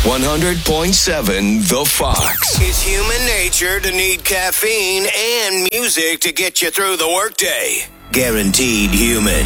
100.7 The Fox. It's human nature to need caffeine and music to get you through the workday. Guaranteed human.